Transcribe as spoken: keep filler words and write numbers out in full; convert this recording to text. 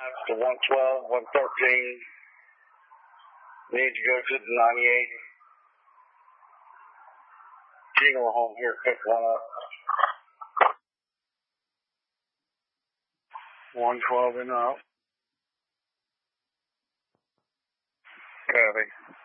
To one twelve, one thirteen. Need to go to the ninety-eight. Jingle home here, pick one up. one twelve and out. Copy.